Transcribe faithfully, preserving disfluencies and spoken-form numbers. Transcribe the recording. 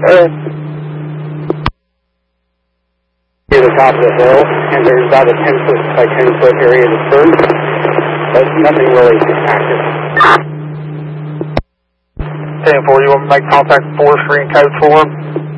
Uh, Near the top of the hill, and there's about a ten foot by ten foot area to search, but nothing really active. ten four, you want to make contact with forestry and code for them?